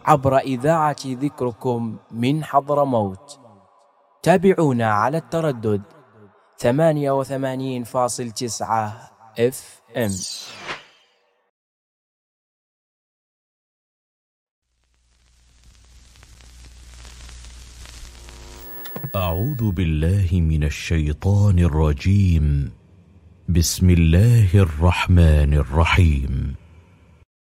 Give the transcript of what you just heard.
عبر إذاعة ذكركم من حضرموت. تابعونا على التردد 88.9 FM. أعوذ بالله من الشيطان الرجيم. بسم الله الرحمن الرحيم.